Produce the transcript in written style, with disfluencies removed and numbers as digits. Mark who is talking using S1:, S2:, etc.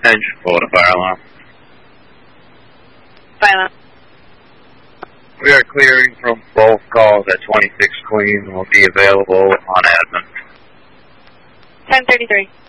S1: Engine 4 to fire alarm.
S2: Fire alarm.
S1: We are clearing from both calls at 26 Queen and will be available on admin.
S2: 1033.